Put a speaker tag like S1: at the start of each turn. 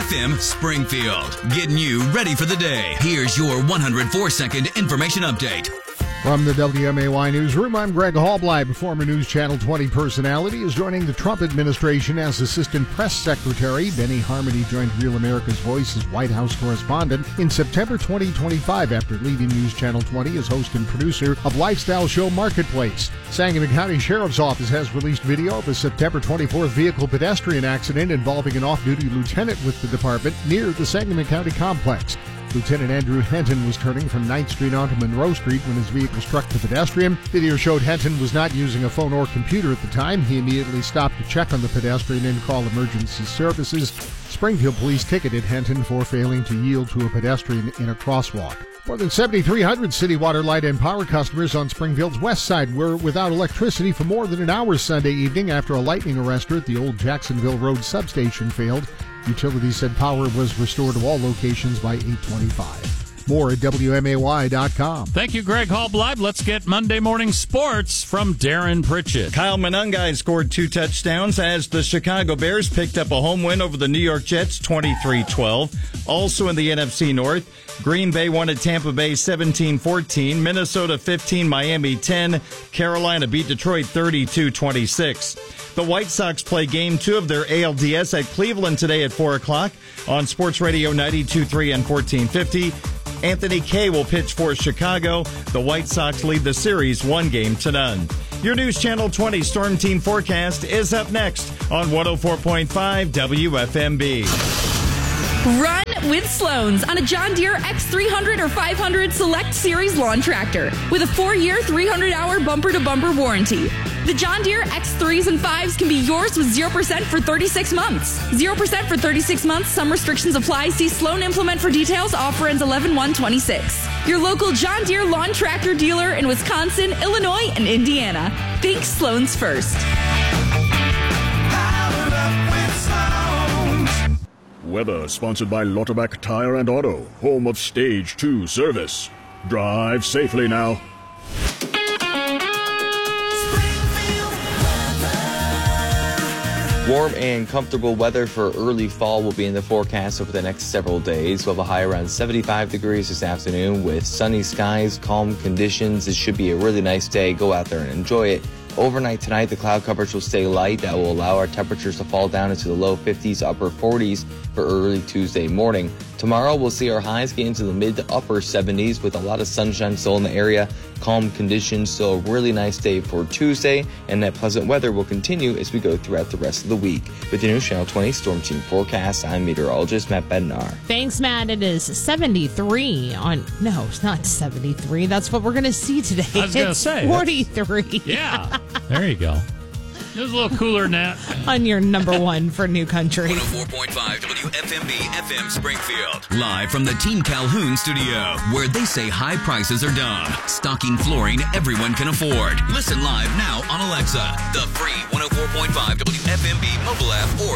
S1: FM Springfield. Getting you ready for the day. Here's your 104-second information update.
S2: From the WMAY Newsroom, I'm Greg Hallbleib. Former News Channel 20 personality is joining the Trump administration as Assistant Press Secretary. Benny Harmony joined Real America's Voice as White House correspondent in September 2025 after leaving News Channel 20 as host and producer of lifestyle show Marketplace. Sangamon County Sheriff's Office has released video of a September 24th vehicle pedestrian accident involving an off-duty lieutenant with the department near the Sangamon County complex. Lieutenant Andrew Henton was turning from 9th Street onto Monroe Street when his vehicle struck the pedestrian. Video showed Henton was not using a phone or computer at the time. He immediately stopped to check on the pedestrian and call emergency services. Springfield police ticketed Henton for failing to yield to a pedestrian in a crosswalk. More than 7,300 city water, light, and power customers on Springfield's west side were without electricity for more than an hour Sunday evening after a lightning arrestor at the old Jacksonville Road substation failed. Utilities said power was restored to all locations by 8:25. More at WMAY.com.
S3: Thank you, Greg Hallbleib. Let's get Monday morning sports from Darren Pritchett.
S4: Kyle Monangai scored 2 touchdowns as the Chicago Bears picked up a home win over the New York Jets 23-12. Also in the NFC North, Green Bay won at Tampa Bay 17-14, Minnesota 15, Miami 10, Carolina beat Detroit 32-26. The White Sox play Game 2 of their ALDS at Cleveland today at 4 o'clock on Sports Radio 92.3 and 1450. Anthony Kay will pitch for Chicago. The White Sox lead the series 1-0. Your News Channel 20 Storm Team forecast is up next on 104.5 WFMB.
S5: Run with Sloan's on a John Deere X300 or 500 Select Series lawn tractor with a 4-year, 300-hour bumper-to-bumper warranty. The John Deere X3s and 5s can be yours with 0% for 36 months. 0% for 36 months. Some restrictions apply. See Sloan Implement for details. Offer ends 11/1/26. Your local John Deere lawn tractor dealer in Wisconsin, Illinois, and Indiana. Think Sloan's first.
S6: Weather sponsored by Lauterbach Tire and Auto, home of Stage 2 service. Drive safely now.
S7: Warm and comfortable weather for early fall will be in the forecast over the next several days. We'll have a high around 75 degrees this afternoon with sunny skies, calm conditions. It should be a really nice day. Go out there and enjoy it. Overnight tonight, the cloud coverage will stay light. That will allow our temperatures to fall down into the low 50s, upper 40s for early Tuesday morning. Tomorrow, we'll see our highs get into the mid to upper 70s with a lot of sunshine still in the area. Calm conditions, still a really nice day for Tuesday, and that pleasant weather will continue as we go throughout the rest of the week. With your News Channel 20 Storm Team forecast, I'm meteorologist Matt Bednar.
S8: Thanks, Matt. It is 73 on... No, it's not 73. That's what we're going to see today.
S3: I was going to say.
S8: 43.
S3: Yeah, there you go. It was a little cooler than that.
S8: On your number one for New Country.
S1: 104.5 WFMB FM Springfield. Live from the Team Calhoun studio, where they say high prices are dumb. Stocking flooring everyone can afford. Listen live now on Alexa, the free 104.5 WFMB mobile app, or